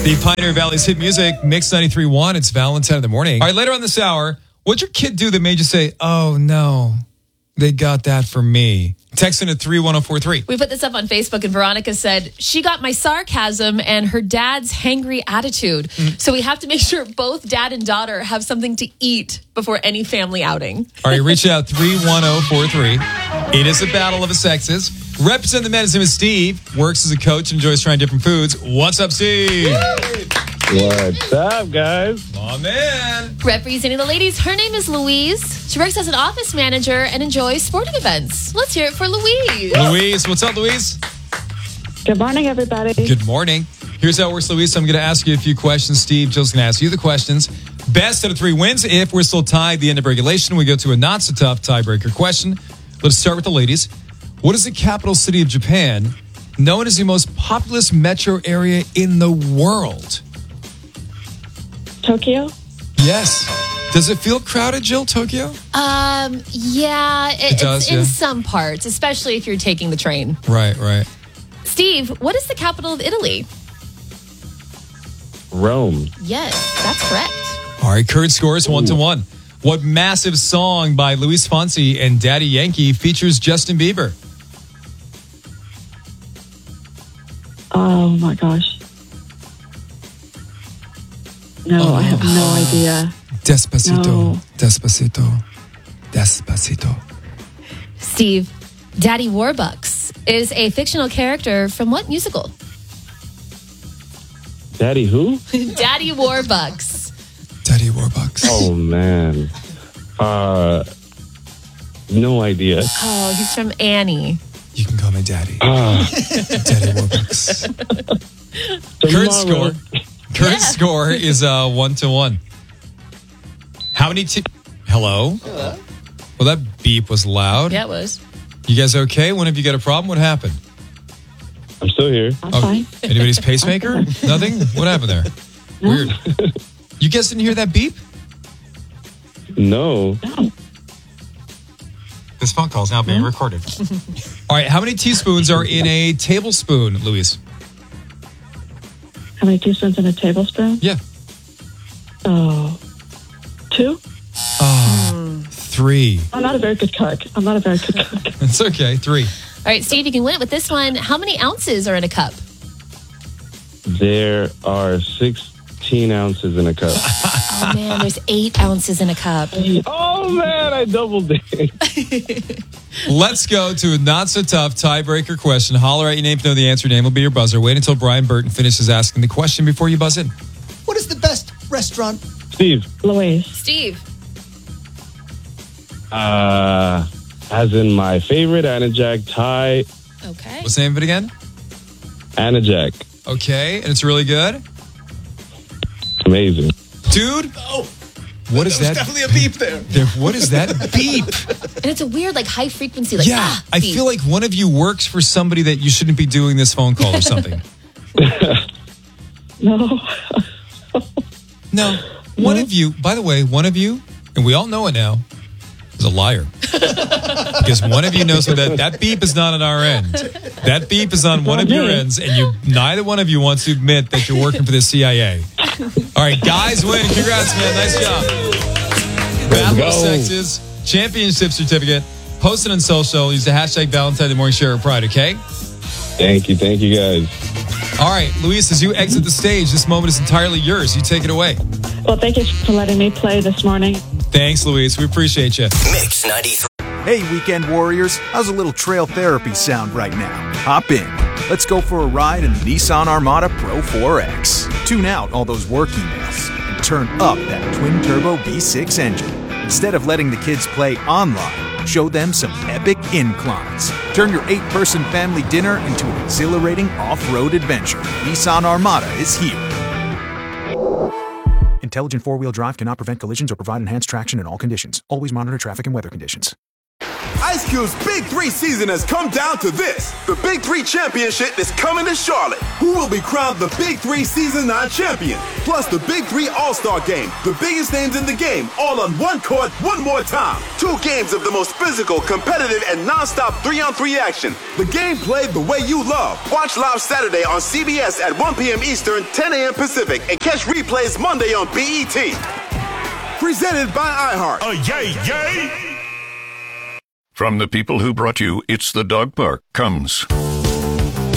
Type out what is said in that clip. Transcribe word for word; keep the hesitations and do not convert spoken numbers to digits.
The Pioneer Valley's hit music, Mix ninety-three point one. It's Valentine in the morning. All right, later on this hour, what'd your kid do that made you say, oh, no, they got that for me? Text in at three one zero four three. We put this up on Facebook, and Veronica said, she got my sarcasm and her dad's hangry attitude. Mm. So we have to make sure both dad and daughter have something to eat before any family outing. All right, reach out three one zero four three. It is a battle of the sexes. Represent the men. His name is Steve. Works as a coach and enjoys trying different foods. What's up, Steve? What's up, guys? Oh, man. Representing the ladies, her name is Louise. She works as an office manager and enjoys sporting events. Let's hear it for Louise. Louise, what's up, Louise? Good morning, everybody. Good morning. Here's how it works, Louise. I'm going to ask you a few questions. Steve, Jill's going to ask you the questions. Best out of three wins. If we're still tied at the end of regulation, we go to a not-so-tough tiebreaker question. Let's start with the ladies. What is the capital city of Japan, known as the most populous metro area in the world? Tokyo? Yes. Does it feel crowded, Jill, Tokyo? Um, yeah, it, It does, it's in yeah. some parts, especially if you're taking the train. Right, right. Steve, what is the capital of Italy? Rome. Yes, that's correct. All right, current score is one to one. What massive song by Luis Fonsi and Daddy Yankee features Justin Bieber? Oh, my gosh. No, Oh. I have no idea. Despacito, No. Despacito, Despacito. Steve, Daddy Warbucks is a fictional character from what musical? Daddy who? Daddy Warbucks. Daddy Warbucks. Oh, man. Uh, no idea. Oh, he's from Annie. You can call me Daddy. Ah, Daddy Warbucks. Current tomorrow. score. Current Yeah. score is uh, one to one. How many? Te- Hello. Hello. Well, that beep was loud. Yeah, it was. You guys okay? When have you got a problem? What happened? I'm still here. I'm Oh, fine. anybody's pacemaker? Nothing? What happened there? Weird. You guys didn't hear that beep? No. No. This phone call is now being recorded. All right. How many teaspoons are in a tablespoon, Louise? How many teaspoons in a tablespoon? Yeah. Oh, two? Oh, three. I'm not a very good cook. I'm not a very good cook. It's okay. Three. All right, Steve, you can win it with this one. How many ounces are in a cup? There are sixteen ounces in a cup. Oh, man, there's eight ounces in a cup. Oh, man, I doubled it. Let's go to a not-so-tough tiebreaker question. Holler out your name to know the answer. Your name will be your buzzer. Wait until Brian Burton finishes asking the question before you buzz in. What is the best restaurant? Steve, Louise. Steve. uh, as in my favorite Anajac Thai. Okay. What's the name of it again? Anajac. Okay, and it's really good? Amazing. Dude, Oh, what is there that? was definitely a beep there. There, what is that beep? And it's a weird, like, high frequency, like, Yeah, ah, I beep. feel like one of you works for somebody that you shouldn't be doing this phone call or something. No. No, one of you, by the way, one of you, and we all know it now, is a liar. Because one of you knows that that beep is not on our end. That beep is on one of your ends, and you neither one of you wants to admit that you're working for the C I A. All right, guys win. Congrats, man. Nice job. Battle go. of Sexes Championship Certificate. Post it on social. Use the hashtag Valentine the Morning Share of Pride, okay? Thank you. Thank you, guys. All right, Luis, as you exit the stage, this moment is entirely yours. You take it away. Well, thank you for letting me play this morning. Thanks, Luis. We appreciate you. Mix ninety-three. Hey, weekend warriors, how's a little trail therapy sound right now? Hop in. Let's go for a ride in the Nissan Armada Pro four X. Tune out all those work emails and turn up that twin-turbo V six engine. Instead of letting the kids play online, show them some epic inclines. Turn your eight-person family dinner into an exhilarating off-road adventure. Nissan Armada is here. Intelligent four-wheel drive cannot prevent collisions or provide enhanced traction in all conditions. Always monitor traffic and weather conditions. Ice Cube's Big Three season has come down to this. The Big Three Championship is coming to Charlotte. Who will be crowned the Big Three Season nine champion? Plus the Big Three All-Star Game. The biggest names in the game, all on one court, one more time. Two games of the most physical, competitive, and non-stop three-on-three action. The game played the way you love. Watch live Saturday on C B S at one p.m. Eastern, ten a.m. Pacific, and catch replays Monday on B E T. Presented by iHeart. Oh, yay, yay! From the people who brought you It's the Dog Park comes